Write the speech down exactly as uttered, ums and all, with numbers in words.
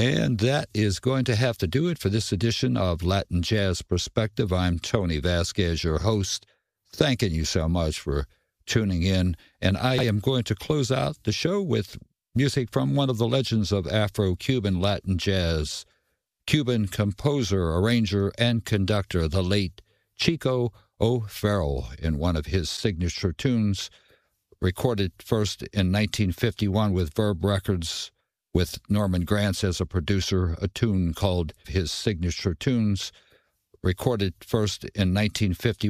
And that is going to have to do it for this edition of Latin Jazz Perspective. I'm Tony Vasquez, your host, thanking you so much for tuning in. And I am going to close out the show with music from one of the legends of Afro-Cuban Latin jazz, Cuban composer, arranger, and conductor, the late Chico O'Farrill, in one of his signature tunes, recorded first in nineteen fifty-one with Verve Records, with Norman Granz as a producer, a tune called his signature tunes, recorded first in nineteen fifty-one.